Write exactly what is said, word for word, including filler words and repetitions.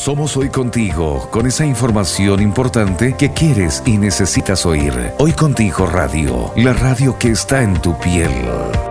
Somos Hoy Contigo, con esa información importante que quieres y necesitas oír. Hoy Contigo Radio, la radio que está en tu piel.